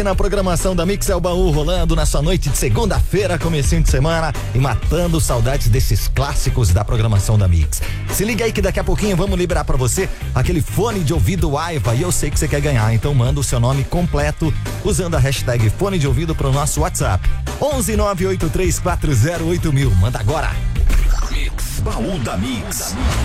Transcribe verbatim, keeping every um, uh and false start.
Na programação da Mix é o baú rolando na sua noite de segunda-feira, comecinho de semana e matando saudades desses clássicos da programação da Mix. Se liga aí que daqui a pouquinho vamos liberar pra você aquele fone de ouvido Aiva e eu sei que você quer ganhar, então manda o seu nome completo usando a hashtag fone de ouvido pro nosso WhatsApp onze nove oito três quatro zero oito mil. Manda agora. Mix, baú da Mix.